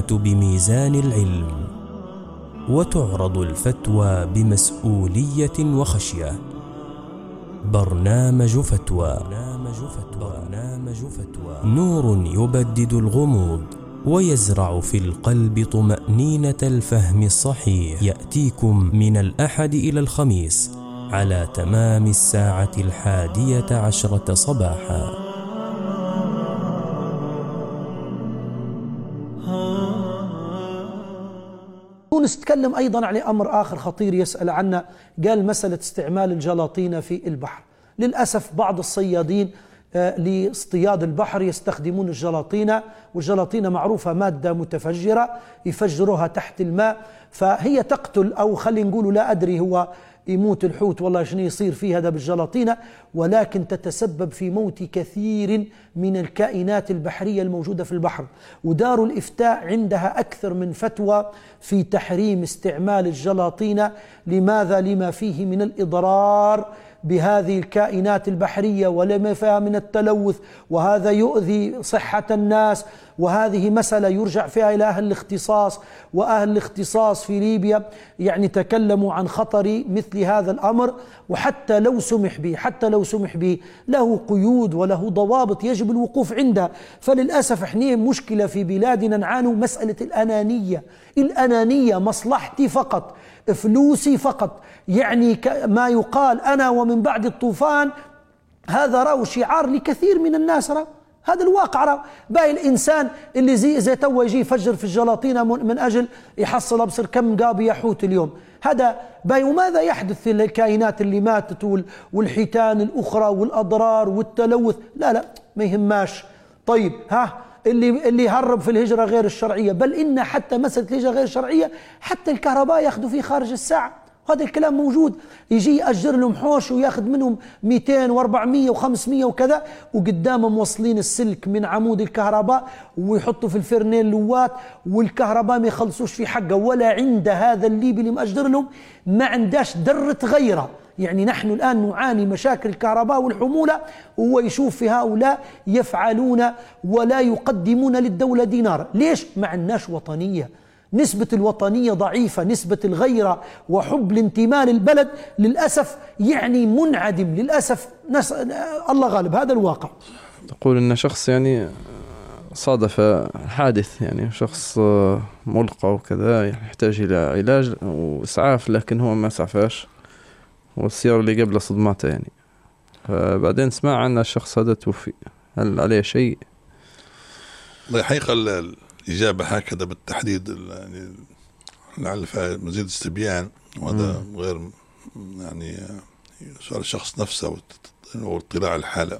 بميزان العلم، وتعرض الفتوى بمسؤولية وخشية. برنامج فتوى. نور يبدد الغموض ويزرع في القلب طمأنينة الفهم الصحيح. يأتيكم من الأحد إلى الخميس على تمام 11:10 صباحا. نتكلم أيضا عن أمر آخر خطير يسأل عنه، قال مسألة استعمال الجلاطين في البحر. للأسف بعض الصيادين لاصطياد البحر يستخدمون الجلاطين، والجلاطين معروفة مادة متفجرة يفجروها تحت الماء، فهي تقتل، أو خلينا نقول لا أدري هو يموت الحوت والله شنو يصير فيه هذا بالجلاطين، ولكن تتسبب في موت كثير من الكائنات البحرية الموجودة في البحر. ودار الإفتاء عندها أكثر من فتوى في تحريم استعمال الجلاطين. لماذا؟ لما فيه من الإضرار بهذه الكائنات البحرية ولما فيها من التلوث، وهذا يؤذي صحة الناس. وهذه مسألة يرجع فيها إلى أهل الاختصاص، وأهل الاختصاص في ليبيا يعني تكلموا عن خطر مثل هذا الأمر. وحتى لو سمح به له قيود وله ضوابط يجب الوقوف عندها. فللأسف احنا مشكلة في بلادنا نعاني مسألة الأنانية، مصلحتي فقط، فلوسي فقط. يعني ما يقال أنا ومن بعد الطوفان، هذا رأوا شعار لكثير من الناس. هذا الواقع. باقي الإنسان اللي زي تو يجي يفجر في الجلاطين من أجل يحصل أبصر كم قابي يحوت اليوم، هذا باقي. وماذا يحدث للكائنات اللي ماتت والحيتان الأخرى والأضرار والتلوث؟ لا ما يهماش. طيب اللي هرب في الهجرة غير الشرعية، بل إن حتى مسألة الهجرة غير الشرعية حتى الكهرباء يأخذوا فيه خارج الساعة، هذا الكلام موجود. يجي يأجر لهم حوش وياخذ منهم 200 و400 و500 وكذا، وقدامهم موصلين السلك من عمود الكهرباء ويحطوا في الفرنين لوات، والكهرباء ما يخلصوش في حقه. ولا عند هذا الليبي اللي مأجر لهم ما عنداش درة غيره. يعني نحن الآن نعاني مشاكل الكهرباء والحمولة، وهو يشوف في هؤلاء يفعلون ولا يقدمون للدولة دينار. ليش؟ ما عندناش وطنية، نسبة الوطنية ضعيفة، نسبة الغيرة وحب الانتماء للبلد للأسف يعني منعدم للأسف. الله غالب، هذا الواقع. تقول إن شخص يعني صادف حادث، يعني شخص ملقى وكذا يحتاج إلى علاج وإسعاف، لكن هو ما سعفاش والسيارة اللي قبله صدمته يعني، فبعدين سمع أن الشخص هذا توفي. هل عليه شيء؟ الحقيقة الإجابة هكذا بالتحديد يعني لعل فيها مزيد استبيان، وهذا غير يعني سؤال الشخص نفسه واطلاع الحالة.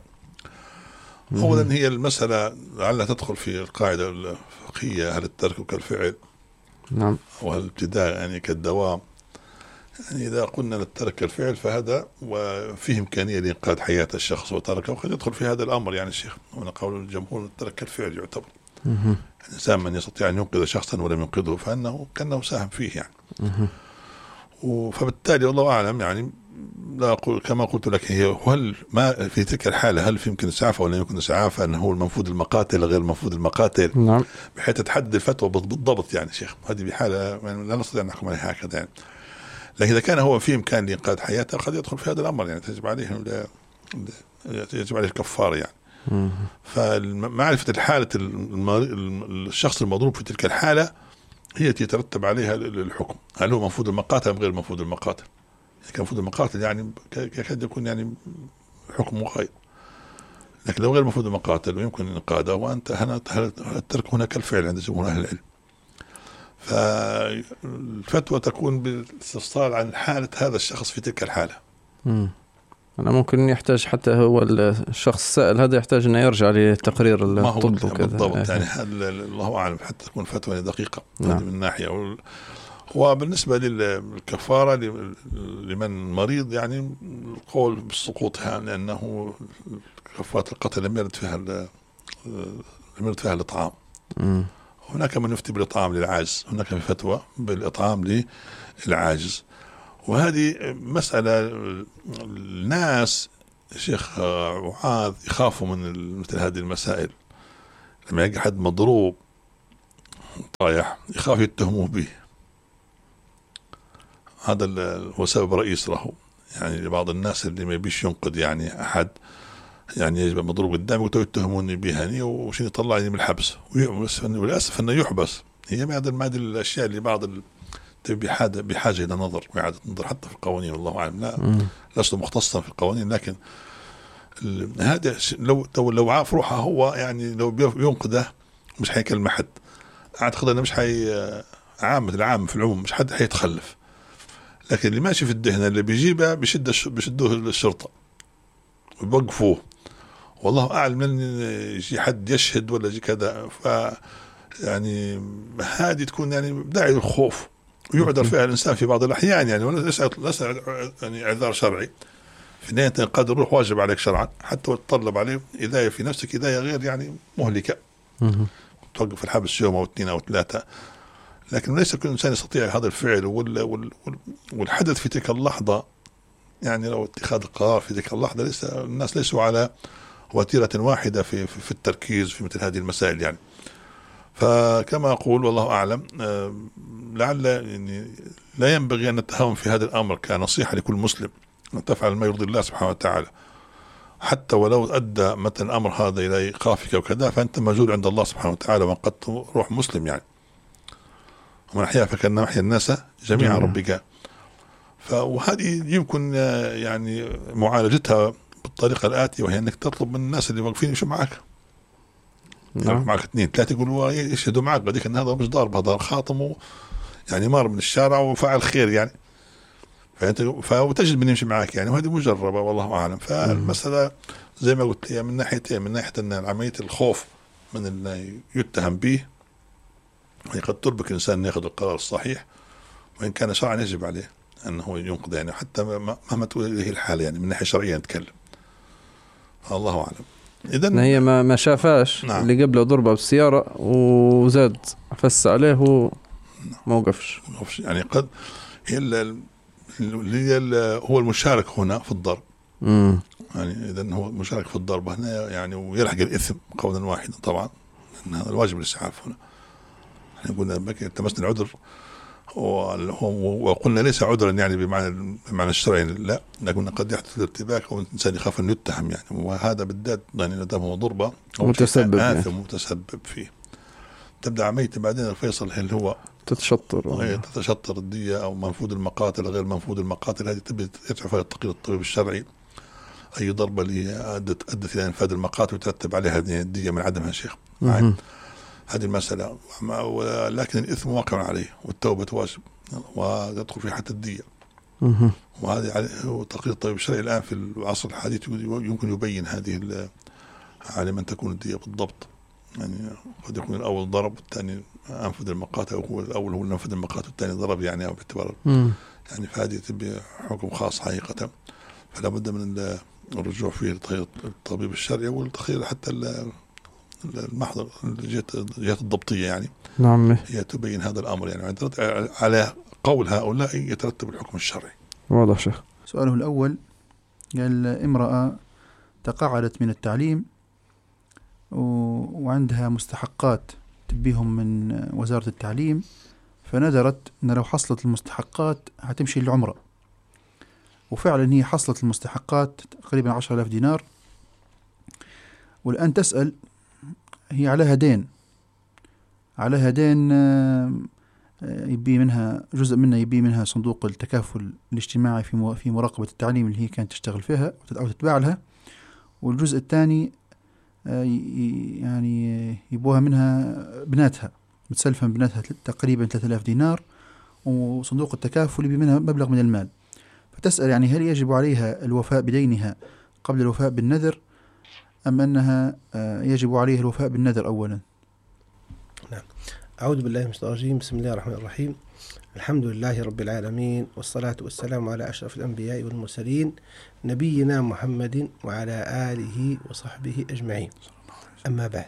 أولا هي المسألة لعلها تدخل في القاعدة الفقهية، هل الترك كالفعل؟ نعم. وهل الابتداء يعني كالدوام؟ يعني إذا قلنا الترك كالفعل فهذا وفيه إمكانية لإنقاذ حياة الشخص وتركه، وقد يدخل في هذا الأمر يعني الشيخ. هنا قول الجمهور الترك كالفعل يعتبر. الإنسان من يستطيع أن ينقذ شخصا ولم ينقذه فأنه كأنه ساهم فيه يعني. فبالتالي والله أعلم يعني لا أقول كما قلت لك، هل ما في تلك الحالة هل في يمكن إسعافه ولا يمكن إسعافه، أنه هو المنفوذ المقاتل غير المنفوذ المقاتل؟ نعم. بحيث تحدد الفتوى بالضبط يعني شيخ. هذه بحالة يعني لا نستطيع أن نحكم عليها هكذا يعني. لكن إذا كان هو في إمكان لإنقاذ حياته قد يدخل في هذا الأمر يعني، تجب عليه الكفارة يعني. فمعرفة الحالة الشخص المضروب في تلك الحالة هي يترتب عليها الحكم، هل هو منفوذ المقاتل أم غير منفوذ المقاتل. إذا كان منفوذ المقاتل يعني يكاد يكون يعني حكم غير، لكن لو غير منفوذ المقاتل ويمكن إنقاذه وأنت الترك هنا كالفعل عند جمهور أهل العلم. فالفتوى تكون بالاستفسار عن حالة هذا الشخص في تلك الحالة. أنا ممكن يحتاج حتى هو الشخص السائل هذا يحتاج أنه يرجع لتقرير الطب وكذا بالضبط يعني الله أعلم حتى تكون فتوى دقيقة. نعم. من ناحية. وبالنسبة للكفارة لمن مريض يعني القول بسقوطها، لأنه كفارة القتل لم يرد فيها الإطعام. هناك من يفتي بالإطعام للعاجز، هناك في فتوى بالإطعام للعاجز. وهذه مسألة الناس شيخ معاذ يخافوا من مثل هذه المسائل. لما يجي حد مضروب طايح يخاف يتهموه به. هذا هو سبب رئيس له. يعني لبعض الناس اللي ما يبيش ينقد يعني أحد، يعني يجب مضروب قدامي ويتهموني بهني وشين يطلعني من الحبس، وللأسف أنه يحبس. هي ما هذه الأشياء اللي بعض بحاجة إلى نظر وإعادة نظر حتى في القوانين. والله أعلم، لا لست مختصا في القوانين، لكن هذا لو عارف روحه هو، يعني لو بينقده مش حيكلم حد. أعتقد أنه مش العام في العموم مش حد حيتخلف. لكن اللي ماشي في الدهنة اللي بيجيبها بيشدوه للشرطة ويوقفوه، والله أعلم من يجي حد يشهد ولا يجي كذا. يعني هذه تكون يعني داعي للخوف، ويعذر فيها الإنسان في بعض الأحيان، يعني ليس يعني إعذار شرعي. في نهاية قد الروح واجب عليك شرعا، حتى وتطلب عليه إذاية في نفسك، إذاية غير يعني مهلكة، توقف الحبس يوم أو 2 أو 3. لكن ليس كل إنسان يستطيع هذا الفعل. والحدث في تلك اللحظة، يعني لو اتخاذ القرار في تلك اللحظة، الناس ليسوا على وتيرة واحدة في التركيز في مثل هذه المسائل يعني. فكما أقول والله أعلم، لعل يعني لا ينبغي أن نتهاون في هذا الأمر كنصيحة لكل مسلم، أن تفعل ما يرضي الله سبحانه وتعالى، حتى ولو أدى مثل الأمر هذا إلى إيقافك وكذا، فأنت مجهول عند الله سبحانه وتعالى، ومن قد روح مسلم يعني، ومن أحيا فكأنما أحيا الناس جميعا ربك. وهذه يمكن يعني معالجتها بالطريقة الآتية، وهي أنك تطلب من الناس اللي واقفين يمشوا معك، معك 2 3 يقولوا يشهدوا معك بديك أن هذا مش ضارب، هذا خاطم يعني مار من الشارع وفعل خير يعني، وتجد من يمشي معك يعني. وهذه مجربة والله أعلم. فالمسألة زي ما قلت هي من ناحيتين، من ناحية أن عملية الخوف من اللي يتهم به، هي قد تربك الإنسان أن يأخذ القرار الصحيح، وإن كان شرعا يجب عليه أنه ينقذ يعني، حتى مهما تقول هي الحالة يعني من ناحية شرعية نتكلم. الله أعلم. إذن هي ما شافاش اللي قبله ضربة بالسيارة وزاد فس عليه وما وقفش يعني. قد هو المشارك هنا في الضرب يعني، إذن هو مشارك في الضرب هنا يعني، ويلحق الإثم قولا واحدا طبعا، لأن هذا الواجب الإسعاف هنا. احنا قلنا بك التمسنا العذر، وقلنا ليس عذرا يعني بمعنى الشرعي، لا، لكن قد يحدث الارتباك او الانسان يخاف انه يتهم يعني، وهذا بالذات يعني ندم هو ضربه او متسبب آثم متسبب فيه. تبدا عمليه بعدين الفيصل هل هو تتشطر الدية او منفوذ المقاتل غير منفوذ المقاتل. هذه تبدا يرجع فيها التقرير الطبيب الشرعي، اي ضربه اللي ادت الى انفاذ المقاتل وترتب عليها الدية من عدمها شيخ. هذه المسألة، لكن الإثم واقع عليه والتوبة واجب، ويدخل في حتى الدية. وهذه تقرير الطبيب الشرعي الآن في العصر الحديث يمكن يبين هذه على من تكون الدية بالضبط يعني. قد يكون الأول ضرب والثاني أنفذ المقاتل، أو الأول هو نفذ المقاتل والثاني ضرب يعني، أو باعتبار يعني. فهذه تبي حكم خاص حقيقة، فلا بد من الرجوع فيه للطبيب الشرعي والتخيل حتى المحضر الجهات الضبطية يعني. نعم، هي تبين هذا الأمر يعني، على قول هؤلاء يترتب الحكم الشرعي. واضح شيخ. سؤاله الأول قال امرأة تقاعدت من التعليم وعندها مستحقات تبيهم من وزارة التعليم، فندرت أن لو حصلت المستحقات هتمشي للعمرة، وفعلا هي حصلت المستحقات تقريبا 10,000 دينار، والآن تسأل هي عليها دين يبي منها جزء منها، يبي منها صندوق التكافل الاجتماعي في مراقبة التعليم اللي هي كانت تشتغل فيها أو تتباع لها، والجزء الثاني يعني يبوها منها بناتها، متسلفة من بناتها تقريبا 3,000 دينار، وصندوق التكافل يبي منها مبلغ من المال. فتسأل يعني هل يجب عليها الوفاء بدينها قبل الوفاء بالنذر، أم أنها يجب عليه الوفاء بالنذر أولا؟ نعم. أعوذ بالله من الشيطان الرجيم. بسم الله الرحمن الرحيم. الحمد لله رب العالمين، والصلاة والسلام على أشرف الأنبياء والمرسلين، نبينا محمد وعلى آله وصحبه أجمعين. أما بعد،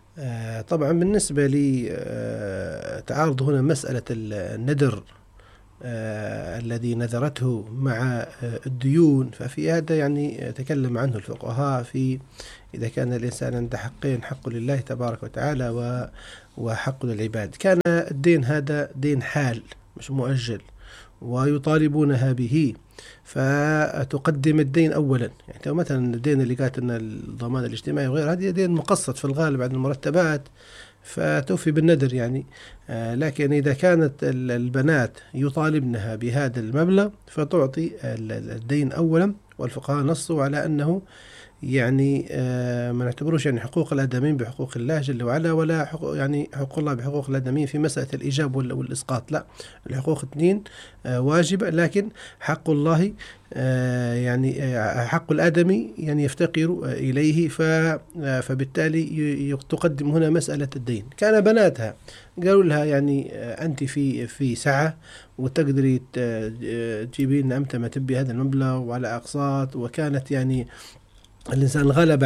طبعا بالنسبة لي تعارض هنا مسألة النذر الذي نذرته مع الديون، ففي هذا يعني تكلم عنه الفقهاء في إذا كان الإنسان عند حقين، حق لله تبارك وتعالى وحق للعباد. كان الدين هذا دين حال مش مؤجل ويطالبونها به، فتقدم الدين أولا. يعني مثلا الدين اللي قالت أن الضمان الاجتماعي وغيره، هذه دين مقسط في الغالب عن المرتبات فتوفي بالندر يعني. لكن إذا كانت البنات يطالبنها بهذا المبلغ فتعطي الدين أولا، والفقهاء نصوا على أنه يعني ما نعتبروش يعني حقوق الآدميين بحقوق الله جل وعلا، ولا حقوق يعني حقوق الله بحقوق الآدميين في مسألة الإيجاب والإسقاط، لا، الحقوق اثنين واجبة، لكن حق الله يعني حق الآدمي يعني يفتقر إليه، فبالتالي تقدم هنا مسألة الدين. كان بناتها قالوا لها يعني أنت في سعة وتقدري تجيبين أمتى ما تبي هذا المبلغ وعلى أقساط، وكانت يعني الإنسان غلب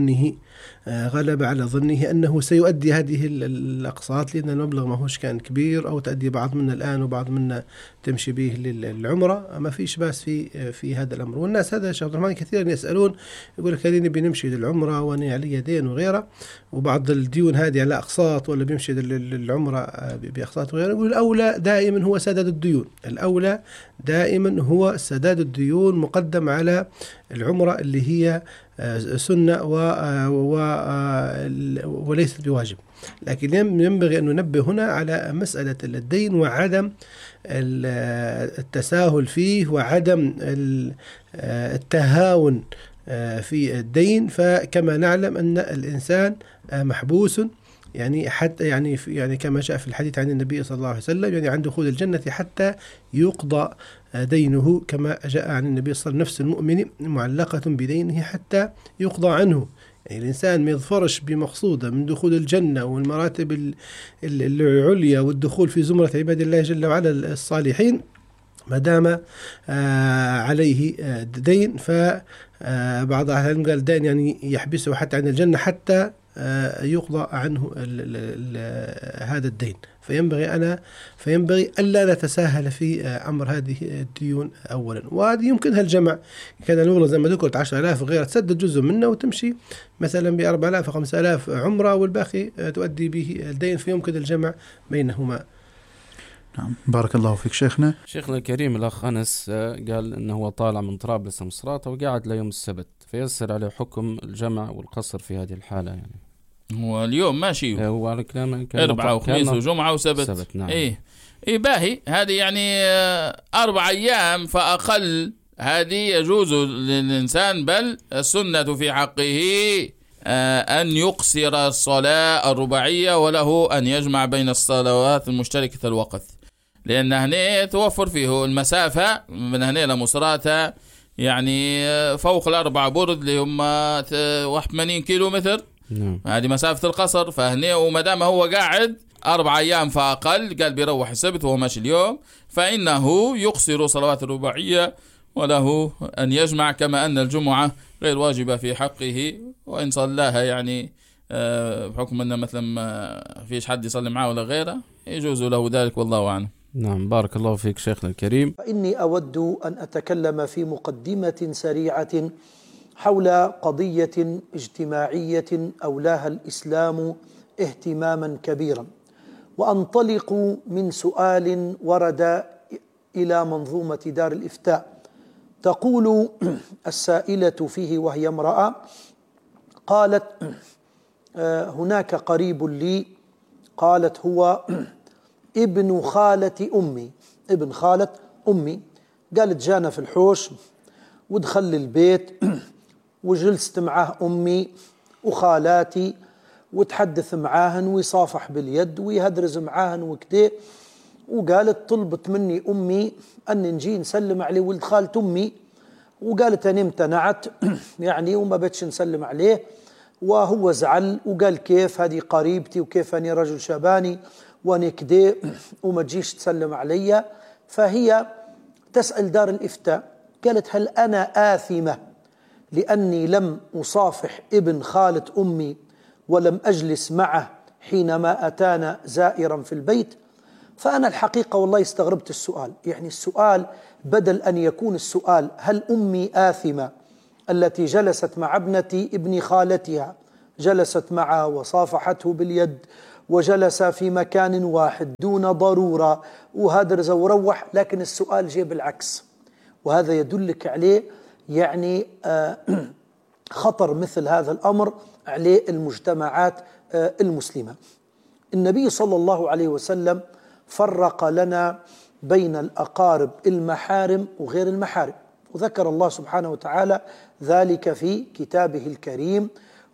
على ظنه أنه سيؤدي هذه الأقساط، لأن المبلغ ما هوش كان كبير، أو تؤدي بعض منا الآن وبعض منا تمشي به للعمرة، ما فيش باس في هذا الأمر. والناس هذا شيخ عبد الرحمن كثيرا يسألون، يقول لك هذه بنمشي للعمرة وأنا علي دين وغيره، وبعض الديون هذه على أقساط، ولا بيمشي للعمرة بأقساط وغيره. يقول الأولى دائما هو سداد الديون، الأولى دائما هو سداد الديون مقدم على العمرة اللي هي سنة وليست بواجب. لكن ينبغي أن ننبه هنا على مسألة الدين وعدم التساهل فيه وعدم التهاون في الدين. فكما نعلم أن الإنسان محبوس يعني حتى يعني كما جاء في الحديث عن النبي صلى الله عليه وسلم، يعني عن دخول الجنة حتى يقضى دينه، كما جاء عن النبي صلى الله عليه وسلم نفس المؤمن معلقة بدينه حتى يقضى عنه. يعني الإنسان ما يظفرش بمقصوده من دخول الجنة والمراتب العليا والدخول في زمرة عباد الله جل وعلا الصالحين ما دام عليه دين. فبعض أهل العلم قال دين يعني يحبسه حتى عن الجنة حتى يقضى عنه هذا الدين. فينبغي ألا نتساهل في أمر هذه الديون أولا، وهذه يمكنها الجمع. كان المبلغ زي ما ذكرت 10,000 وغيرها تسدد جزء منه وتمشي مثلا ب4,000 5,000 عمرة والباقي تؤدي به الدين، فيمكن الجمع بينهما. نعم، بارك الله فيك شيخنا. شيخنا الكريم الأخ أنس قال إنه هو طالع من طرابلس مصراتة وقاعد ليوم السبت، فيسر عليه حكم الجمع والقصر في هذه الحالة. يعني هو اليوم ماشي، هو على كلامه كان 4 وخميس وجمعة وسبت. نعم. إيه باهي، هذه يعني 4 أيام فأقل، هذه يجوز للإنسان، بل السنة في حقه أن يقصر الصلاة الرباعية، وله أن يجمع بين الصلوات المشتركة الوقت، لأن هنا توفر فيه المسافة من هنا لمصراتة يعني فوق 4 برد اللي هم 81 كيلومتر. هذه مسافة القصر. فهنا ومدام هو قاعد 4 أيام فأقل، قال بيروح السبت وهو ماشي اليوم، فإنه يقصر صلوات الرباعية وله أن يجمع، كما أن الجمعة غير واجبة في حقه، وإن صلاها يعني بحكم أن مثلا ما فيش حد يصلي معه ولا غيره يجوز له ذلك، والله أعلم. نعم، بارك الله فيك شيخنا الكريم. فإني أود أن أتكلم في مقدمة سريعة حول قضية اجتماعية أولاها الإسلام اهتماما كبيرا، وأنطلق من سؤال ورد إلى منظومة دار الإفتاء. تقول السائلة فيه وهي امرأة، قالت هناك قريب لي، قالت هو ابن خالة أمي، قالت جانا في الحوش ودخل البيت وجلست معاه أمي وخالاتي وتحدث معاهن ويصافح باليد ويهدرز معاهن وكده، وقالت طلبت مني أمي أن نجي نسلم عليه ولد خالة أمي، وقالت أنا امتنعت يعني وما بدش نسلم عليه، وهو زعل وقال كيف هذه قريبتي وكيف أني رجل شباني وأنا كده وما تجيش تسلم علي. فهي تسأل دار الإفتاء، قالت هل أنا آثمة لأني لم أصافح ابن خالة أمي ولم أجلس معه حينما أتانا زائرا في البيت؟ فأنا الحقيقة والله استغربت السؤال. يعني السؤال بدل أن يكون السؤال هل أمي آثمة التي جلست مع ابنة ابن خالتها، جلست معه وصافحته باليد وجلس في مكان واحد دون ضرورة وهدرز وروح، لكن السؤال جاء بالعكس. وهذا يدلك عليه يعني خطر مثل هذا الأمر عليه المجتمعات المسلمة. النبي صلى الله عليه وسلم فرق لنا بين الأقارب المحارم وغير المحارم، وذكر الله سبحانه وتعالى ذلك في كتابه الكريم.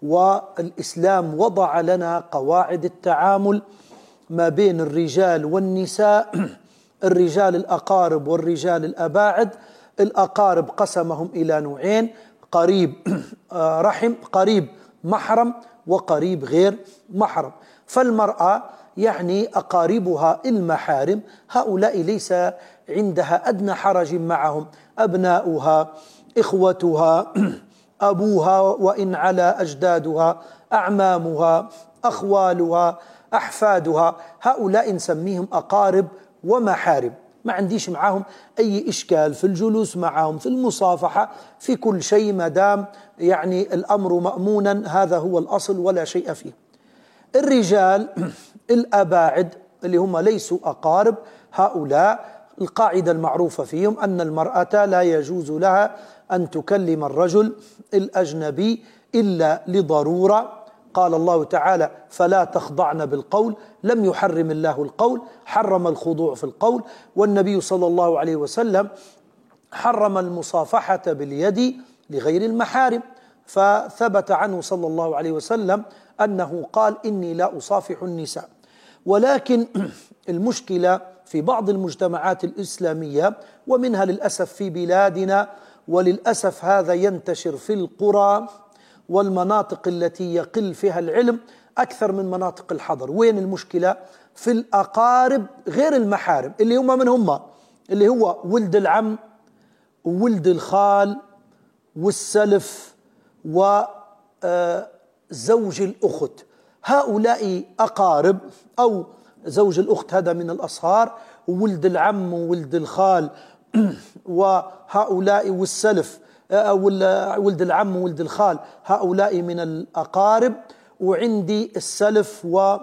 والإسلام وضع لنا قواعد التعامل ما بين الرجال والنساء، الرجال الأقارب والرجال الأباعد. الأقارب قسمهم إلى نوعين: قريب رحم، قريب محرم، وقريب غير محرم. فالمرأة يعني أقاربها المحارم هؤلاء ليس عندها أدنى حرج معهم، أبناؤها، إخوتها، أبوها وإن على أجدادها، أعمامها، أخوالها، أحفادها، هؤلاء نسميهم أقارب ومحارم. ما عنديش معهم أي إشكال في الجلوس معهم، في المصافحة، في كل شيء، مدام يعني الأمر مأمونا، هذا هو الأصل ولا شيء فيه. الرجال الأباعد اللي هم ليسوا أقارب، هؤلاء القاعدة المعروفة فيهم أن المرأة لا يجوز لها أن تكلم الرجل الأجنبي إلا لضرورة. قال الله تعالى: فلا تخضعن بالقول. لم يحرم الله القول، حرم الخضوع في القول. والنبي صلى الله عليه وسلم حرم المصافحة باليد لغير المحارم، فثبت عنه صلى الله عليه وسلم أنه قال: إني لا أصافح النساء. ولكن المشكلة في بعض المجتمعات الإسلامية، ومنها للأسف في بلادنا، وللأسف هذا ينتشر في القرى والمناطق التي يقل فيها العلم أكثر من مناطق الحضر. وين المشكلة؟ في الأقارب غير المحارم، اللي هم من هم؟ اللي هو ولد العم وولد الخال والسلف وزوج الأخت. هؤلاء أقارب، أو زوج الأخت هذا من الأصهار، وولد العم وولد الخال وهؤلاء والسلف، ولد العم وولد الخال، هؤلاء من الأقارب. وعندي السلف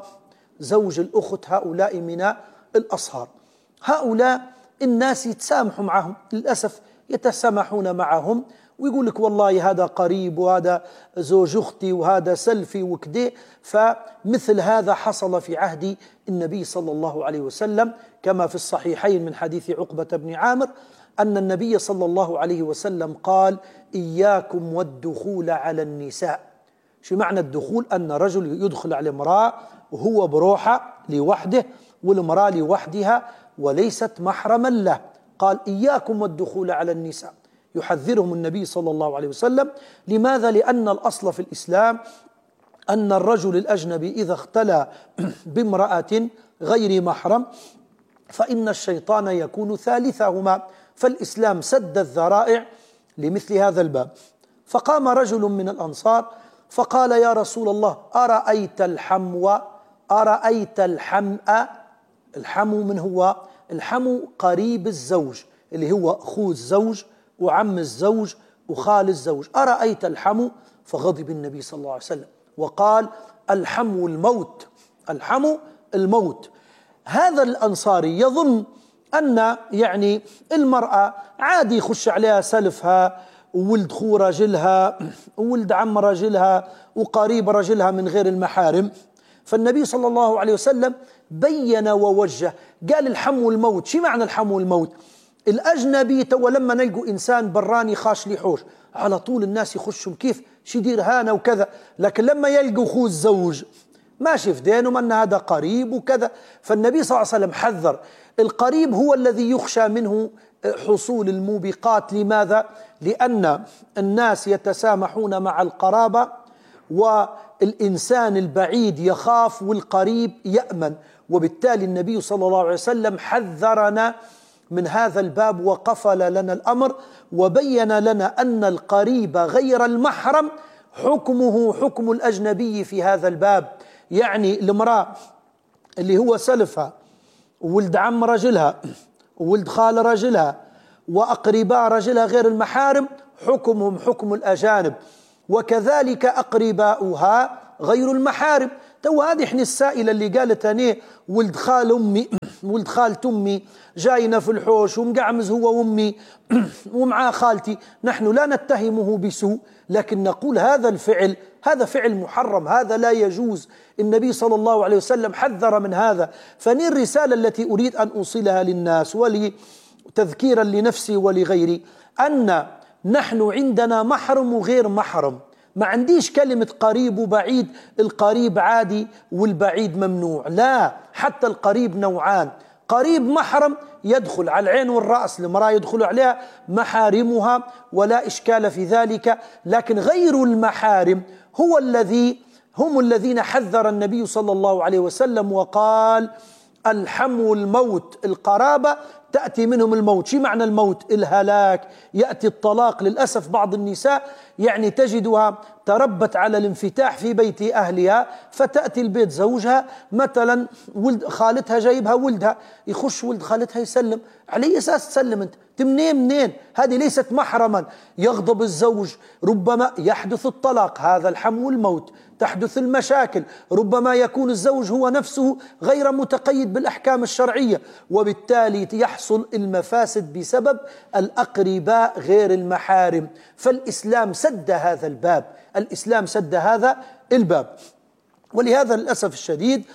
وزوج الأخت، هؤلاء من الأصهار. هؤلاء الناس يتسامحوا معهم، للأسف يتسامحون معهم، ويقول لك والله هذا قريب وهذا زوج أختي وهذا سلفي وكده. فمثل هذا حصل في عهد النبي صلى الله عليه وسلم، كما في الصحيحين من حديث عقبة بن عامر أن النبي صلى الله عليه وسلم قال: إياكم والدخول على النساء. شو معنى الدخول؟ أن رجل يدخل على امرأة وهو بروحه لوحده، والمرأة لوحدها وليست محرما له. قال: إياكم والدخول على النساء، يحذرهم النبي صلى الله عليه وسلم. لماذا؟ لأن الأصل في الإسلام أن الرجل الأجنبي إذا اختلى بامرأة غير محرم فإن الشيطان يكون ثالثهما، فالإسلام سد الذرائع لمثل هذا الباب. فقام رجل من الأنصار فقال: يا رسول الله، أرأيت الحمو، أرأيت الحمأ. الحمو من هو؟ الحمو قريب الزوج، اللي هو أخو الزوج وعم الزوج وخال الزوج. أرأيت الحمو؟ فغضب النبي صلى الله عليه وسلم وقال: الحمو الموت، الحمو الموت. هذا الأنصاري يظن أن يعني المرأة عادي يخش عليها سلفها وولد خو رجلها وولد عم رجلها وقريب رجلها من غير المحارم. فالنبي صلى الله عليه وسلم بين ووجه، قال: الحمو الموت. شو معنى الحمو الموت؟ الأجنبي ولما نلقوا إنسان براني خاش لي حوش على طول الناس يخشوا كيف شدير هانا وكذا، لكن لما يلقوا أخوه الزوج ماشي في دينهم أن هذا قريب وكذا. فالنبي صلى الله عليه وسلم حذر. القريب هو الذي يخشى منه حصول الموبقات. لماذا؟ لأن الناس يتسامحون مع القرابة، والإنسان البعيد يخاف والقريب يأمن. وبالتالي النبي صلى الله عليه وسلم حذرنا من هذا الباب وقفل لنا الأمر وبين لنا أن القريب غير المحرم حكمه حكم الأجنبي في هذا الباب. يعني المرأة اللي هو سلفها وولد عم رجلها وولد خال رجلها وأقرباء رجلها غير المحارم حكمهم حكم الأجانب، وكذلك أقرباؤها غير المحارم. تو هذه احنا السائلة اللي قالت أنا ولد خال أمي ولد خالة أمي جاينا في الحوش ومقعمز هو وأمي ومعاه خالتي، نحن لا نتهمه بسوء، لكن نقول هذا الفعل هذا فعل محرم، هذا لا يجوز. النبي صلى الله عليه وسلم حذر من هذا. فني الرسالة التي أريد أن أوصلها للناس ولتذكيرا لنفسي ولغيري أن نحن عندنا محرم وغير محرم. ما عنديش كلمة قريب وبعيد، القريب عادي والبعيد ممنوع، لا، حتى القريب نوعان. قريب محرم يدخل على العين والرأس، المرأة يدخل عليها محارمها ولا إشكال في ذلك، لكن غير المحارم هم الذين حذر النبي صلى الله عليه وسلم وقال الحم والموت، القرابة تأتي منهم الموت. شو معنى الموت؟ الهلاك، يأتي الطلاق. للأسف بعض النساء يعني تجدها تربت على الانفتاح في بيت أهلها، فتأتي البيت زوجها مثلا ولد خالتها جايبها ولدها، يخش ولد خالتها يسلم على أساس تسلم أنت منين؟ هذه ليست محرما. يغضب الزوج، ربما يحدث الطلاق، هذا الحم والموت، تحدث المشاكل، ربما يكون الزوج هو نفسه غير متقيد بالأحكام الشرعية، وبالتالي يحصل المفاسد بسبب الأقرباء غير المحارم. فالإسلام سد هذا الباب، الإسلام سد هذا الباب. ولهذا للأسف الشديد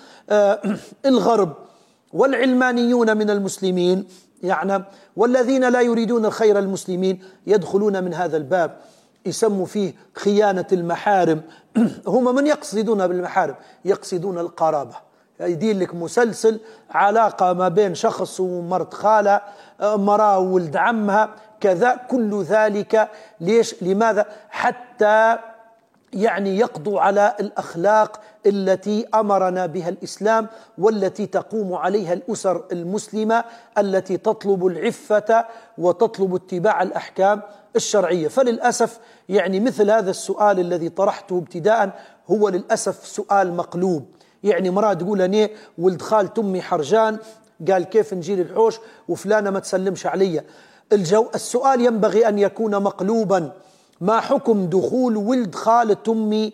الغرب والعلمانيون من المسلمين يعني والذين لا يريدون الخير المسلمين يدخلون من هذا الباب، يسموا فيه خيانة المحارم. هم من يقصدون بالمحارم؟ يقصدون القرابة. يدير لك مسلسل علاقة ما بين شخص ومرت خالة، مراه وولد عمها، كذا، كل ذلك ليش؟ لماذا؟ حتى يعني يقضوا على الأخلاق التي أمرنا بها الإسلام والتي تقوم عليها الأسر المسلمة التي تطلب العفة وتطلب اتباع الأحكام الشرعية. فللأسف يعني مثل هذا السؤال الذي طرحته ابتداء هو للأسف سؤال مقلوب. يعني مرأة تقول أنا ولد خالة أمي حرجان، قال كيف نجي للحوش وفلانة ما تسلمش علي؟ السؤال ينبغي أن يكون مقلوبا. ما حكم دخول ولد خالة أمي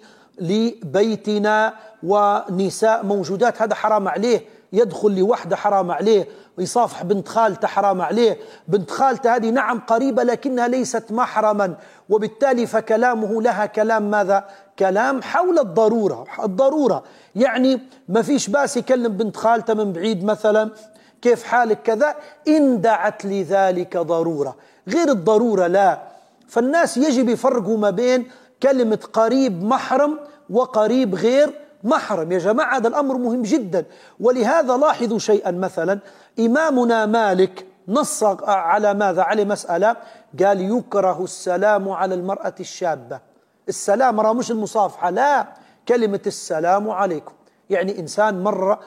لبيتنا ونساء موجودات؟ هذا حرام عليه. يدخل لوحده حرام عليه، ويصافح بنت خالته حرام عليه. بنت خالته هذه نعم قريبة لكنها ليست محرما، وبالتالي فكلامه لها كلام ماذا؟ كلام حول الضرورة. يعني ما فيش باس يكلم بنت خالته من بعيد مثلا كيف حالك كذا إن دعت لذلك ضرورة، غير الضرورة لا. فالناس يجب يفرقوا ما بين كلمة قريب محرم وقريب غير محرم. يا جماعة هذا الأمر مهم جدا. ولهذا لاحظوا شيئا، مثلا إمامنا مالك نص على ماذا؟ على مسألة، قال يكره السلام على المرأة الشابة. السلام مرة مش المصافحة، لا، كلمة السلام عليكم. يعني إنسان مر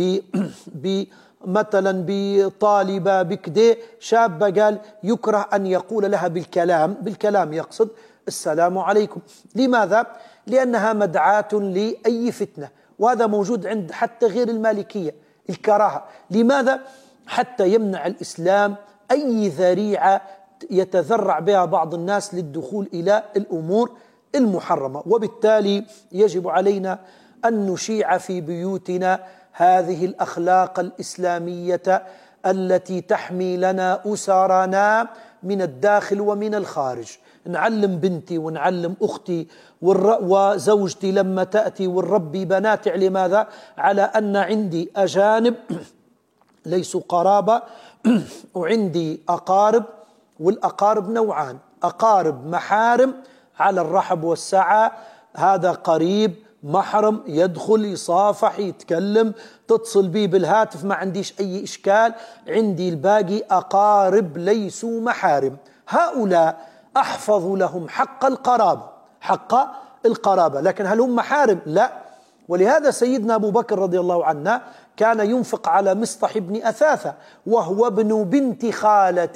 مثلا بطالبة بكده شابة، قال يكره أن يقول لها بالكلام يقصد السلام عليكم. لماذا؟ لأنها مدعاة لأي فتنة، وهذا موجود عند حتى غير المالكية، الكراهة. لماذا؟ حتى يمنع الإسلام أي ذريعة يتذرع بها بعض الناس للدخول إلى الأمور المحرمة. وبالتالي يجب علينا أن نشيع في بيوتنا هذه الأخلاق الإسلامية التي تحمي لنا أسرنا من الداخل ومن الخارج. نعلم بنتي ونعلم أختي وزوجتي لما تأتي ونربي بناتي على ماذا؟ على أن عندي أجانب ليسوا قرابة وعندي أقارب، والأقارب نوعان: أقارب محارم على الرحب والسعة، هذا قريب محرم يدخل يصافح يتكلم تتصل بي بالهاتف ما عنديش أي إشكال. عندي الباقي أقارب ليسوا محارم، هؤلاء أحفظ لهم حق القرابة، لكن هل هم محارم؟ لا. ولهذا سيدنا أبو بكر رضي الله عنه كان ينفق على مصطح بن أثاثة وهو ابن بنت خالته،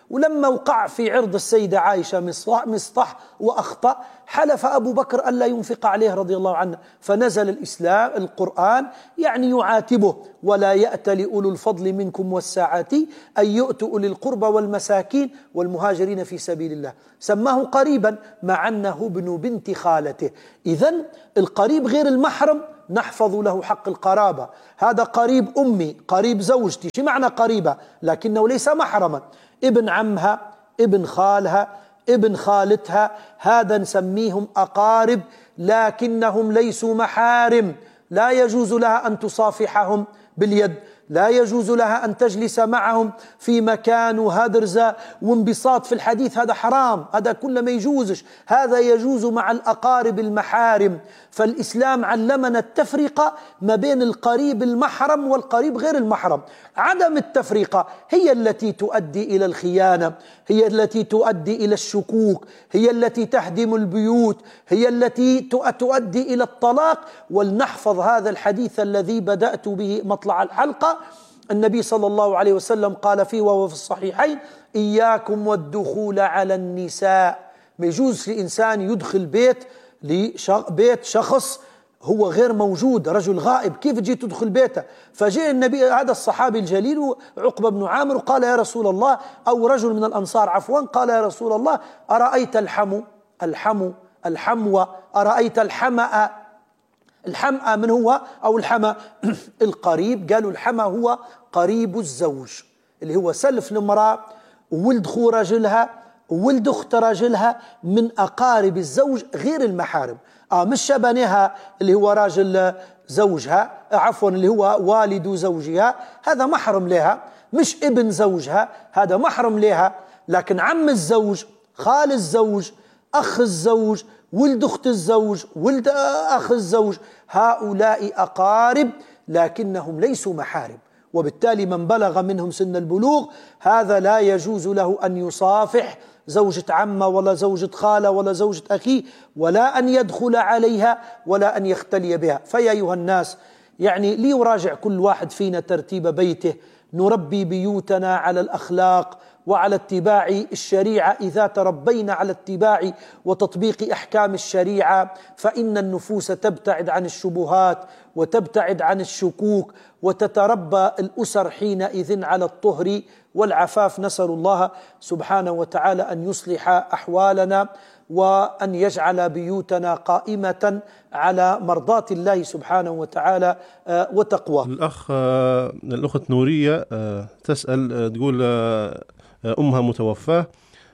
ولما وقع في عرض السيدة عائشة مصطح وأخطأ، حلف أبو بكر ألا ينفق عليه رضي الله عنه، فنزل القرآن يعني يعاتبه: ولا يأتل أولو الفضل منكم والسعة أن يؤتوا أولي القربى والمساكين والمهاجرين في سبيل الله. سماه قريبا مع أنه ابن بنت خالته. إذن القريب غير المحرم نحفظ له حق القرابة. هذا قريب أمي، قريب زوجتي، شو معنى قريبة؟ لكنه ليس محرما. ابن عمها، ابن خالها، ابن خالتها، هذا نسميهم أقارب لكنهم ليسوا محارم. لا يجوز لها أن تصافحهم باليد، لا يجوز لها أن تجلس معهم في مكان وهدرزة وانبساط في الحديث، هذا حرام، هذا كله ما يجوزش. هذا يجوز مع الأقارب المحارم. فالإسلام علمنا التفرقة ما بين القريب المحرم والقريب غير المحرم. عدم التفرقة هي التي تؤدي إلى الخيانة، هي التي تؤدي إلى الشكوك، هي التي تهدم البيوت، هي التي تؤدي إلى الطلاق. ولنحفظ هذا الحديث الذي بدأت به مطلع الحلقة. النبي صلى الله عليه وسلم قال فيه وهو في الصحيحين: إياكم والدخول على النساء. ما يجوز لإنسان يدخل بيت شخص هو غير موجود، رجل غائب، كيف جيت تدخل بيته؟ فجاء النبي، هذا الصحابي الجليل عقبة بن عامر، قال: يا رسول الله، أو رجل من الأنصار عفوا، قال: يا رسول الله، أرأيت الحمو أرأيت الحمأ من هو؟ أو الحمى القريب. قالوا الحمى هو قريب الزوج، اللي هو سلف المرأة وولد خو رجلها وولد أخت رجلها، من أقارب الزوج غير المحارم. مش شبنها اللي هو راجل زوجها، عفوا اللي هو والد زوجها، هذا محرم لها. مش ابن زوجها، هذا محرم لها. لكن عم الزوج، خال الزوج، أخ الزوج، ولد أخت الزوج، ولد أخ الزوج، هؤلاء أقارب لكنهم ليسوا محارم. وبالتالي من بلغ منهم سن البلوغ هذا لا يجوز له أن يصافح زوجة عمه ولا زوجة خالة ولا زوجة أخيه، ولا أن يدخل عليها ولا أن يختلي بها. فيا أيها الناس، يعني ليراجع كل واحد فينا ترتيب بيته، نربي بيوتنا على الأخلاق وعلى اتباع الشريعة. إذا تربينا على اتباع وتطبيق أحكام الشريعة فإن النفوس تبتعد عن الشبهات وتبتعد عن الشكوك، وتتربى الأسر حينئذ على الطهر والعفاف. نسأل الله سبحانه وتعالى أن يصلح أحوالنا وأن يجعل بيوتنا قائمة على مرضاة الله سبحانه وتعالى وتقواه. الأخت نورية تسأل، تقول أمها متوفاة،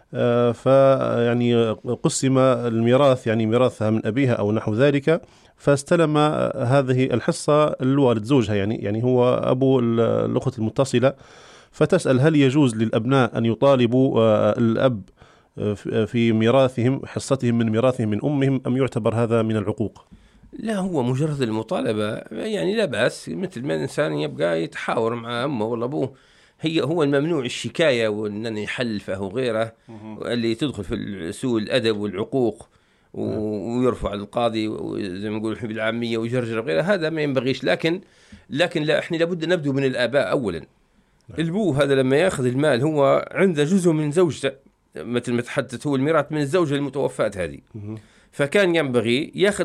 فيعني قسم الميراث، يعني ميراثها من أبيها أو نحو ذلك، فاستلم هذه الحصة الوالد زوجها، يعني هو أبو الأخت المتصلة. فتسأل: هل يجوز للأبناء أن يطالبوا الأب في ميراثهم، حصتهم من ميراثهم من أمهم، أم يعتبر هذا من العقوق؟ لا، هو مجرد المطالبة يعني لا بأس، مثل ما الإنسان يبقى يتحاور مع أمه ولا أبوه. هو الممنوع الشكاية وأن يحلفه وغيره، اللي تدخل في سوء الأدب والعقوق ويرفع القاضي زي ما نقول بالعامية ويجرجر وغيره، هذا ما ينبغيش. لكن لا، احنا لابد نبدو من الآباء أولا. البو هذا لما ياخذ المال هو عنده جزء من زوجته، مثل ما تحدث هو الميراث من الزوجة المتوفاة هذه، فكان ينبغي ياخذ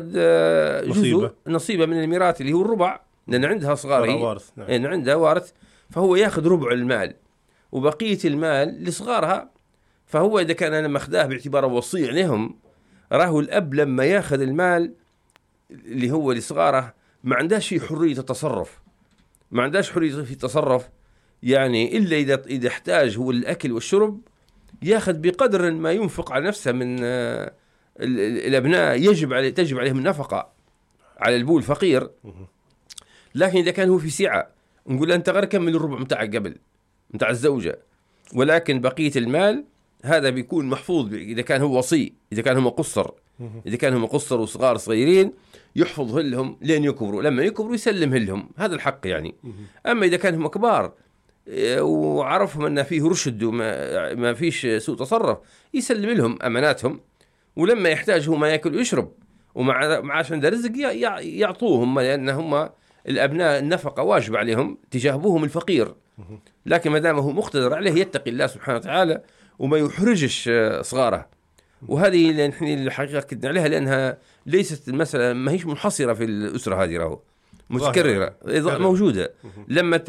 نصيبه من الميراث اللي هو الربع، لأن عندها صغار، لأن عندها وارث، فهو ياخذ ربع المال وبقية المال لصغارها. فهو إذا كان أنا مخداه باعتباره وصي عليهم، راهو الأب لما ياخذ المال اللي هو لصغاره ما عندهش حرية التصرف، ما عندهش حرية في التصرف، يعني إلا إذا احتاج هو الأكل والشرب، ياخذ بقدر ما ينفق على نفسه من الأبناء، تجب عليهم النفقة على البول الفقير. لكن إذا كان هو في سعة، نقول أنت غير كمل الربع متاعك قبل متاع الزوجة، ولكن بقية المال هذا بيكون محفوظ إذا كان هو وصي، إذا كان هم قصر، إذا كان هم قصر وصغار صغيرين يحفظه لهم لين يكبروا، لما يكبروا يسلمه لهم، هذا الحق يعني. أما إذا كان هم كبار وعرفهم أن فيه رشد وما فيش سوء تصرف، يسلم لهم أماناتهم، ولما يحتاج هو ما يأكل ويشرب ومعاش عنده رزق يعطوهم، لأن هم الأبناء النفقة واجب عليهم تجاه أبوهم الفقير. لكن ما دام هو مقتدر عليه يتقي الله سبحانه وتعالى وما يحرجش صغاره. وهذه اللي نحن الحقيقة كدنا عليها، لأنها ليست المسألة ما هيش منحصرة في الأسرة، هذه راهو متكررة موجودة. لما